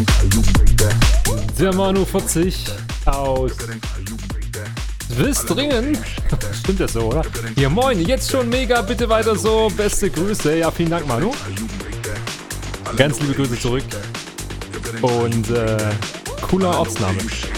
Der Manu 40 aus Wistringen. Stimmt das so, oder? Ja, moin, jetzt schon mega, bitte weiter so. Beste Grüße. Ja, vielen Dank, Manu. Ganz liebe Grüße zurück. Und cooler Ortsname.